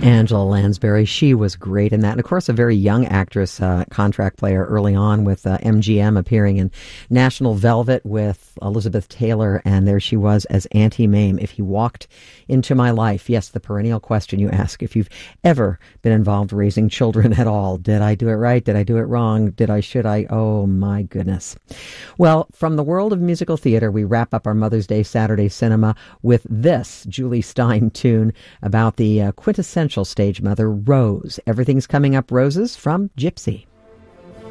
Angela Lansbury, she was great in that. And of course, a very young actress, contract player early on with MGM, appearing in National Velvet with Elizabeth Taylor. And there she was as Auntie Mame. If he walked into my life, yes, the perennial question you ask, if you've ever been involved raising children at all, did I do it right? Did I do it wrong? Should I? Oh my goodness. Well, from the world of musical theater, we wrap up our Mother's Day Saturday cinema with this Julie Stein tune about the quintessential stage mother, Rose. Everything's coming up roses from Gypsy.